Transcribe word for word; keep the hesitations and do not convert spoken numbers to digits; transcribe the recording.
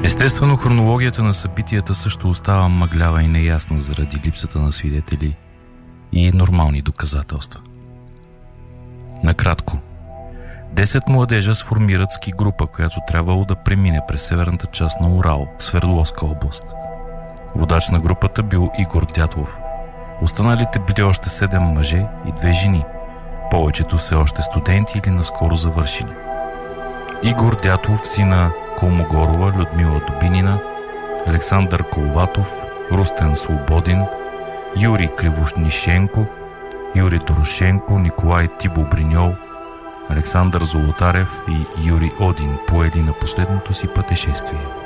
Естествено, хронологията на събитията също остава мъглява и неясна заради липсата на свидетели и нормални доказателства. Накратко, десет младежа сформират ски група, която трябвало да премине през северната част на Урал в Свердловска област. Водач на групата бил Игор Дятлов. Останалите били още седем мъже и две жени, повечето все още студенти или наскоро завършили. Игор Дятлов, сина Колмогорова, Людмила Дубинина, Александър Коловатов, Рустен Свободин, Юрий Кривонишенко, Юрий Дорошенко, Николай Тибо Бриньол, Александър Золотарев и Юрий Один поели на последното си пътешествие.